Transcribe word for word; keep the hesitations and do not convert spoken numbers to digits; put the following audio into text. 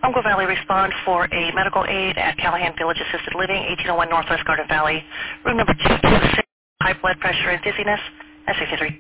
Uncle Valley respond for a medical aid at Callahan Village Assisted Living, eighteen oh one Northwest Garden Valley, room number two two six, high blood pressure and dizziness, S fifty-three.